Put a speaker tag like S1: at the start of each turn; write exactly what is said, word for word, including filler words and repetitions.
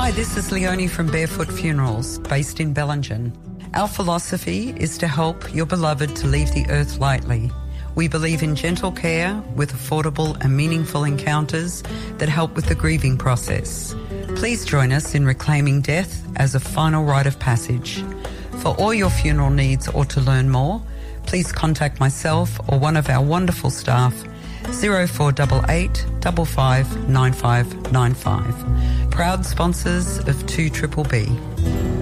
S1: Hi, this is Leonie from Barefoot Funerals, based in Bellingen. Our philosophy is to help your beloved to leave the earth lightly. We believe in gentle care with affordable and meaningful encounters that help with the grieving process. Please join us in reclaiming death as a final rite of passage. For all your funeral needs or to learn more, please contact myself or one of our wonderful staff, zero four eight eight, five five nine five nine five. Proud sponsors of two B B B.